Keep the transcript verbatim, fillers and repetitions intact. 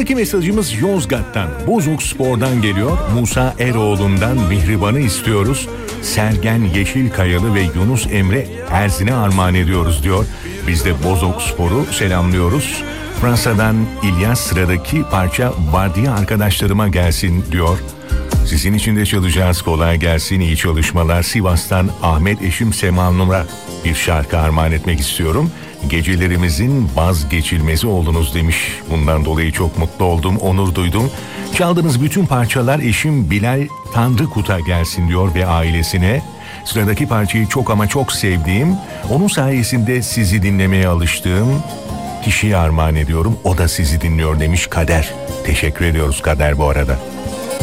Sıradaki mesajımız Yozgat'tan, Bozokspor'dan geliyor. Musa Eroğlu'ndan Mihriban'ı istiyoruz. Sergen Yeşilkayalı ve Yunus Emre Erzin'e armağan ediyoruz diyor. Biz de Bozokspor'u selamlıyoruz. Fransa'dan İlyas sıradaki parça Vardiya arkadaşlarıma gelsin diyor. Sizin için de çalacağız, kolay gelsin, iyi çalışmalar. Sivas'tan Ahmet eşim Sema Nur'a bir şarkı armağan etmek istiyorum. Gecelerimizin vazgeçilmezi oldunuz demiş. Bundan dolayı çok mutlu oldum, onur duydum. Çaldığınız bütün parçalar eşim Bilal Tanrıkut'a gelsin diyor ve ailesine. Sıradaki parçayı çok ama çok sevdiğim, onun sayesinde sizi dinlemeye alıştığım kişiye armağan ediyorum. O da sizi dinliyor demiş Kader. Teşekkür ediyoruz Kader bu arada.